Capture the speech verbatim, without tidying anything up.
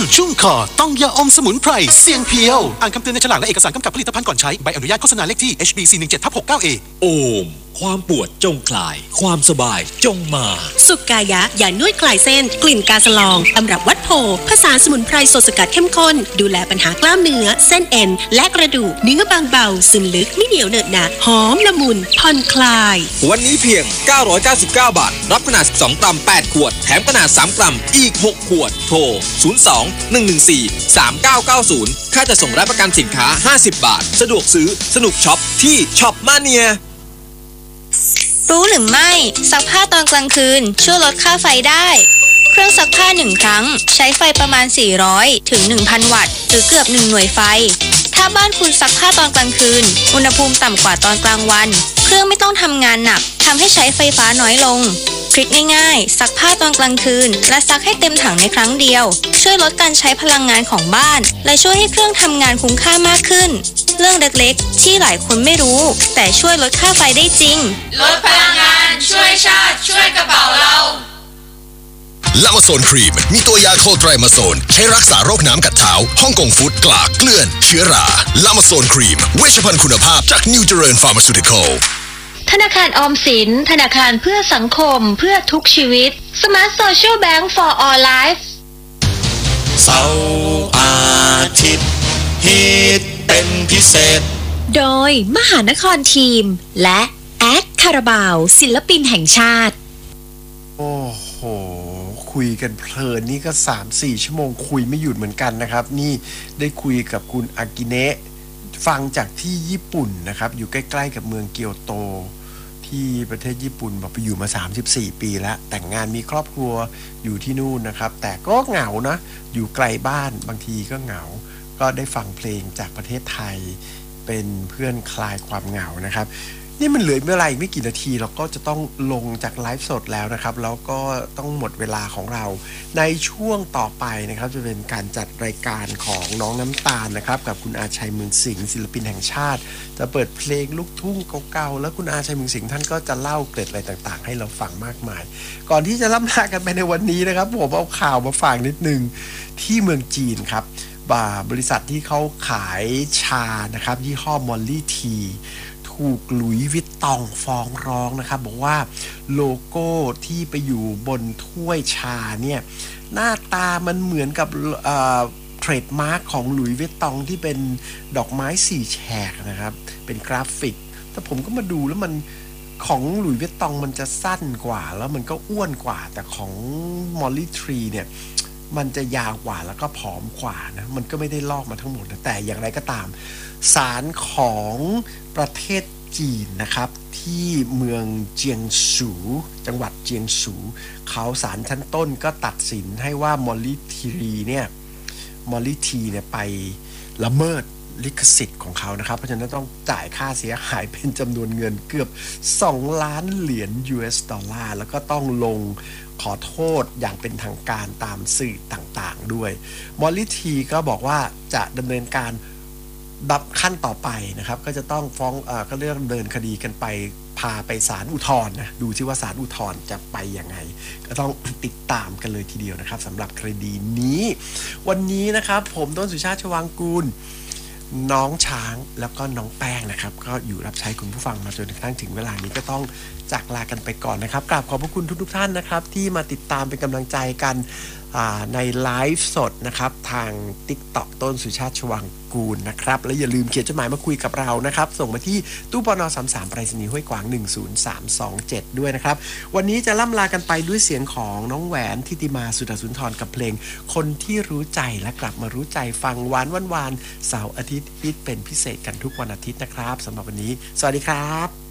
ชุ่มคอต้องยาอมสมุนไพรเสียงเพียวอ่านคำเตือนในฉลากและเอกสารกำกับผลิตภัณฑ์ก่อนใช้ใบอนุญาตโฆษณาเลขที่ เอช บี สี่ หนึ่ง เจ็ด หกเก้า เอโอมความปวดจงคลายความสบายจงมาสุกายะยานวดคลายเส้นกลิ่นกาสลองตำรับวัดโพผสานสมุนไพรสดสกัดเข้มข้นดูแลปัญหากล้ามเนื้อเส้นเอ็นและกระดูกเนื้อบางเบาซึมลึกไม่เหนียวเหนอะหนะหอมละมุนผ่อนคลายวันนี้เพียงเก้าร้อยเก้าสิบเก้าบาทรับขนาดสิบสองกรัมแปดขวดแถมขนาดสามกรัมอีกหกขวดโทรศูนย์ สอง หนึ่ง หนึ่ง สี่ สาม เก้า เก้า ศูนย์ค่าจะส่งรับประกันสินค้าห้าสิบบาทสะดวกซื้อสนุกช็อปที่ช็อปมาเนียรู้หรือไม่ซักผ้าตอนกลางคืนช่วยลดค่าไฟได้เครื่องซักผ้าหนึ่งครั้งใช้ไฟประมาณสี่ร้อยถึง หนึ่งพัน วัตต์หรือเกือบหนึ่งหน่วยไฟถ้าบ้านคุณซักผ้าตอนกลางคืนอุณหภูมิต่ำกว่าตอนกลางวันเครื่องไม่ต้องทำงานหนักทำให้ใช้ไฟฟ้าน้อยลงทริคง่ายๆซักผ้าตอนกลางคืนและซักให้เต็มถังในครั้งเดียวช่วยลดการใช้พลังงานของบ้านและช่วยให้เครื่องทำงานคุ้มค่ามากขึ้นเรื่องเล็กๆที่หลายคนไม่รู้แต่ช่วยลดค่าไฟได้จริงลดพลังงานช่วยชาติช่วยกระเป๋าเราลามาโซนครีมมีตัวยาโคไตรมาโซนใช้รักษาโรคน้ำกัดเท้าฮ่องกงฟุตกลากเกลื่อนเชื้อราลามาโซนครีมเวชภัณฑ์คุณภาพจากนิวเจริญฟาร์มาซูติคอลธนาคารออมสินธนาคารเพื่อสังคมเพื่อทุกชีวิต Smart Social Bank for All Life เสาร์อาทิตย์ฮิตเป็นพิเศษโดยมหานครทีมและแอดคาราบาวศิลปินแห่งชาติโอ้โหคุยกันเพลินนี่ก็ สามสี่ ชั่วโมงคุยไม่หยุดเหมือนกันนะครับนี่ได้คุยกับคุณอากิเนะฟังจากที่ญี่ปุ่นนะครับอยู่ใกล้ๆกับเมืองเกียวโตที่ประเทศญี่ปุ่นบอกไปอยู่มาสามสิบสี่ปีแล้วแต่งงานมีครอบครัวอยู่ที่นู่นนะครับแต่ก็เหงานะอยู่ไกลบ้านบางทีก็เหงาก็ได้ฟังเพลงจากประเทศไทยเป็นเพื่อนคลายความเหงานะครับนี่มันเหลือเมื่อไรไม่กี่นาทีเราก็จะต้องลงจากไลฟ์สดแล้วนะครับแล้วก็ต้องหมดเวลาของเราในช่วงต่อไปนะครับจะเป็นการจัดรายการของน้องน้ำตาลนะครับกับคุณอาชัยเมืองสิงห์ศิลปินแห่งชาติจะเปิดเพลงลูกทุ่งเก่าๆแล้วคุณอาชัยเมืองสิงห์ท่านก็จะเล่าเกร็ดอะไรต่างๆให้เราฟังมากมายก่อนที่จะล่ำลากันไปในวันนี้นะครับผมเอาข่าวมาฝากนิดนึงที่เมืองจีนครับบริษัทที่เขาขายชานะครับยี่ห้อมอลลี่ทีถูกหลุยส์วิตตองฟ้องร้องนะครับบอกว่าโลโก้ที่ไปอยู่บนถ้วยชาเนี่ยหน้าตามันเหมือนกับเอ่อเทรดมาร์คของหลุยส์วิตตองที่เป็นดอกไม้สี่แฉกนะครับเป็นกราฟิกแต่ผมก็มาดูแล้วมันของหลุยส์วิตตองมันจะสั้นกว่าแล้วมันก็อ้วนกว่าแต่ของมอลลี่ทรีเนี่ยมันจะยาวกว่าแล้วก็ผอมกว่านะมันก็ไม่ได้ลอกมาทั้งหมดนะแต่อย่างไรก็ตามศาลของประเทศจีนนะครับที่เมืองเจียงสูจังหวัดเจียงสูเขาศาลชั้นต้นก็ตัดสินให้ว่ามอลลี่ทีเนี่ยมอลลี่ทีเนี่ยไปละเมิดลิขสิทธิ์ของเขานะครับเพราะฉะนั้นต้องจ่ายค่าเสียหายเป็นจำนวนเงินเกือบสองล้านเหรียญ ยู เอส ดอลลาร์แล้วก็ต้องลงขอโทษอย่างเป็นทางการตามสื่อต่างๆด้วยมอลลี่ทีก็บอกว่าจะดำเนินการดับขั้นต่อไปนะครับก็จะต้องฟ้องเอ่อก็เรื่องเดินคดีกันไปพาไปศาลอุทธรณ์นะดูซิว่าศาลอุทธรณ์จะไปยังไงก็ต้องติดตามกันเลยทีเดียวนะครับสำหรับคดีนี้วันนี้นะครับผมต้นสุชาติชวางกูลน้องช้างแล้วก็น้องแป้งนะครับก็อยู่รับใช้คุณผู้ฟังมาจนกระทั่งถึงเวลานี้ก็ต้องจากลากันไปก่อนนะครับกราบขอบพระคุณทุกๆท่านนะครับที่มาติดตามเป็นกำลังใจกันในไลฟ์สดนะครับทาง TikTok ต้นสุชาติชวังกูลนะครับและอย่าลืมเขียนจดหมายมาคุยกับเรานะครับส่งมาที่ตู้ปนสามสามไปรษณีย์ห้วยขวางหนึ่งศูนย์สามสองเจ็ดด้วยนะครับวันนี้จะล่ำลากันไปด้วยเสียงของน้องแหวนทิติมาสุดาสุนทรกับเพลงคนที่รู้ใจและกลับมารู้ใจฟังหวานวันวานเสาร์อาทิตย์ฮิตเป็นพิเศษกันทุกวันอาทิตย์นะครับสำหรับวันนี้สวัสดีครับ